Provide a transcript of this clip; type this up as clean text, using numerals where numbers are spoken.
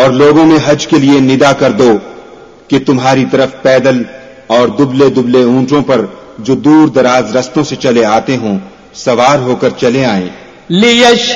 और लोगों में हज के लिए निदा कर दो कि तुम्हारी तरफ पैदल और दुबले दुबले ऊंटों पर जो दूर दराज रस्तों से चले आते हों सवार होकर चले आएं।